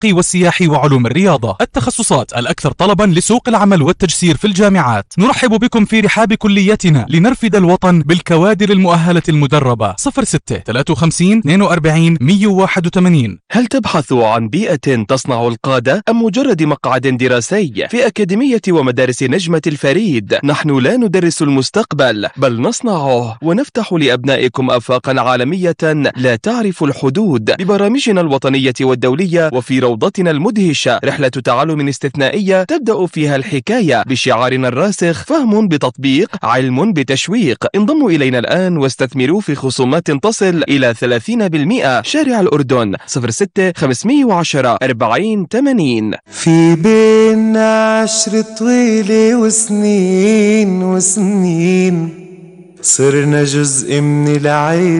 الحقوقي والسياحي وعلوم الرياضة، التخصصات الأكثر طلبا لسوق العمل والتجسير في الجامعات. نرحب بكم في رحاب كليتنا لنرفد الوطن بالكوادر المؤهلة المدربة. 06 53 42 181. هل تبحث عن بيئة تصنع القادة أم مجرد مقعد دراسي؟ في أكاديمية ومدارس نجمة الفريد نحن لا ندرس المستقبل بل نصنعه، ونفتح لأبنائكم آفاقا عالمية لا تعرف الحدود ببرامجنا الوطنية والدولية. وفي روضتنا المدهشة رحلة تعلم استثنائية تبدأ فيها الحكاية بشعارنا الراسخ: فهم بتطبيق، علم بتشويق. انضموا إلينا الآن واستثمروا في خصومات تصل إلى 30%. شارع الأردن 06 510 40 80. في بينا عشر طويلة وسنين صرنا جزء من العيلة.